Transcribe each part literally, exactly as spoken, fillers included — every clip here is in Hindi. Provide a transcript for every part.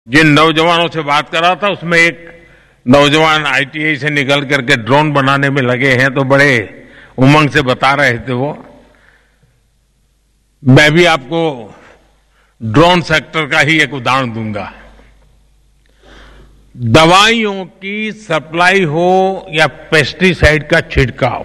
जिन नौजवानों से बात कर रहा था उसमें एक नौजवान आईटीआई से निकल करके ड्रोन बनाने में लगे हैं, तो बड़े उमंग से बता रहे थे वो। मैं भी आपको ड्रोन सेक्टर का ही एक उदाहरण दूंगा। दवाइयों की सप्लाई हो या पेस्टिसाइड का छिड़काव,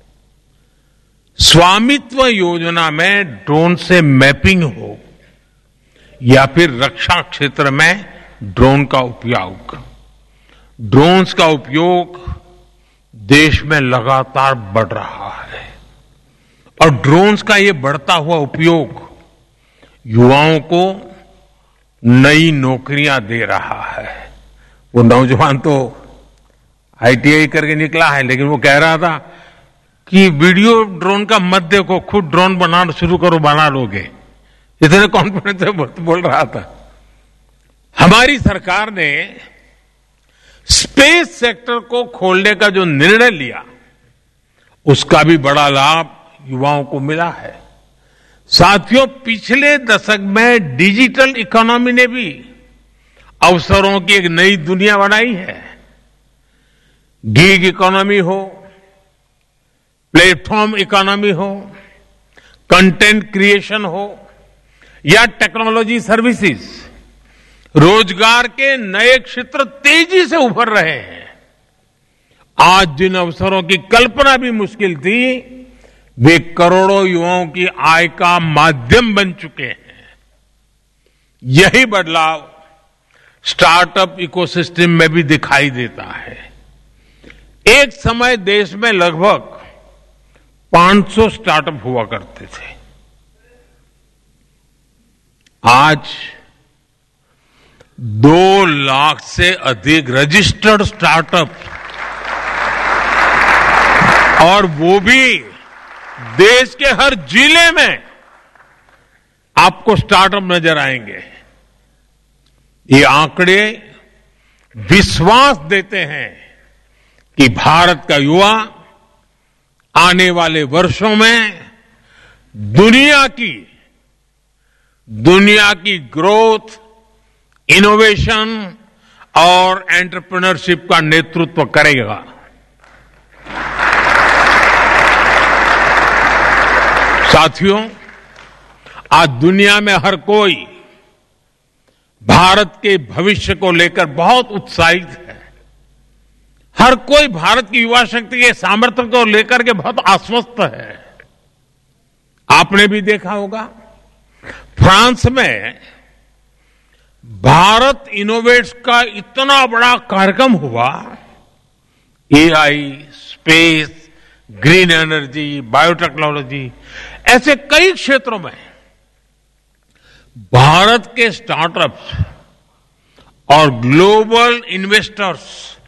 स्वामित्व योजना में ड्रोन से मैपिंग हो या फिर रक्षा क्षेत्र में ड्रोन का उपयोग, ड्रोन्स का उपयोग देश में लगातार बढ़ रहा है और ड्रोन्स का ये बढ़ता हुआ उपयोग युवाओं को नई नौकरियां दे रहा है। वो नौजवान तो आईटीआई करके निकला है, लेकिन वो कह रहा था कि वीडियो ड्रोन का मत देखो, खुद ड्रोन बनाना शुरू करो, बना लोगे। इतने कॉन्फिडेंस से बोल रहा था। हमारी सरकार ने स्पेस सेक्टर को खोलने का जो निर्णय लिया, उसका भी बड़ा लाभ युवाओं को मिला है। साथियों, पिछले दशक में डिजिटल इकोनॉमी ने भी अवसरों की एक नई दुनिया बनाई है। गिग इकोनॉमी हो, प्लेटफॉर्म इकोनॉमी हो, कंटेंट क्रिएशन हो या टेक्नोलॉजी सर्विसेज, रोजगार के नए क्षेत्र तेजी से उभर रहे हैं। आज जिन अवसरों की कल्पना भी मुश्किल थी, वे करोड़ों युवाओं की आय का माध्यम बन चुके हैं। यही बदलाव स्टार्टअप इकोसिस्टम में भी दिखाई देता है। एक समय देश में लगभग पांच सौ स्टार्टअप हुआ करते थे। आज दो लाख से अधिक रजिस्टर्ड स्टार्टअप, और वो भी देश के हर जिले में आपको स्टार्टअप नजर आएंगे। ये आंकड़े विश्वास देते हैं कि भारत का युवा आने वाले वर्षों में दुनिया की दुनिया की ग्रोथ, इनोवेशन और एंटरप्रेन्योरशिप का नेतृत्व करेगा। साथियों, आज दुनिया में हर कोई भारत के भविष्य को लेकर बहुत उत्साहित है। हर कोई भारत की युवा शक्ति के सामर्थ्य को लेकर के बहुत आश्वस्त है। आपने भी देखा होगा, फ्रांस में भारत इनोवेट्स का इतना बड़ा कार्यक्रम हुआ। AI, space, green energy, biotechnology, ऐसे कई क्षेत्रों में भारत के स्टार्टअप्स और ग्लोबल इन्वेस्टर्स,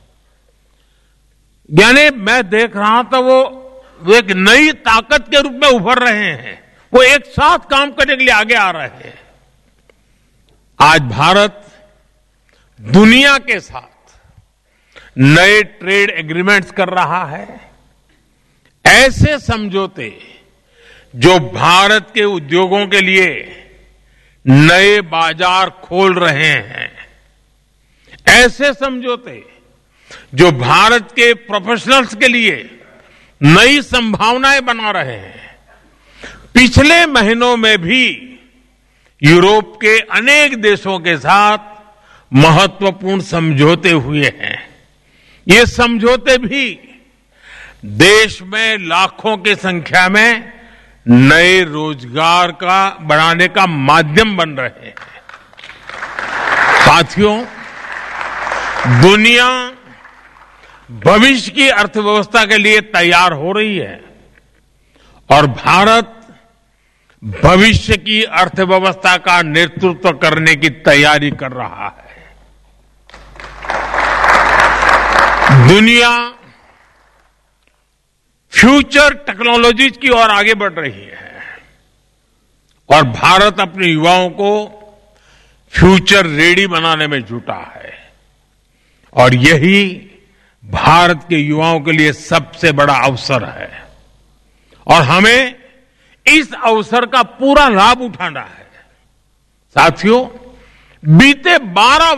यानी मैं देख रहा था वो, वो एक नई ताकत के रूप में उभर रहे हैं। वो एक साथ काम करने के लिए आगे आ रहे हैं। आज भारत दुनिया के साथ नए ट्रेड एग्रीमेंट्स कर रहा है। ऐसे समझौते जो भारत के उद्योगों के लिए नए बाजार खोल रहे हैं, ऐसे समझौते जो भारत के प्रोफेशनल्स के लिए नई संभावनाएं बना रहे हैं। पिछले महीनों में भी यूरोप के अनेक देशों के साथ महत्वपूर्ण समझौते हुए हैं। ये समझौते भी देश में लाखों की संख्या में नए रोजगार का बढ़ाने का माध्यम बन रहे हैं। साथियों, दुनिया भविष्य की अर्थव्यवस्था के लिए तैयार हो रही है और भारत भविष्य की अर्थव्यवस्था का नेतृत्व करने की तैयारी कर रहा है। दुनिया फ्यूचर टेक्नोलॉजीज की ओर आगे बढ़ रही है और भारत अपने युवाओं को फ्यूचर रेडी बनाने में जुटा है। और यही भारत के युवाओं के लिए सबसे बड़ा अवसर है और हमें इस अवसर का पूरा लाभ उठाना है। साथियों, बीते बारह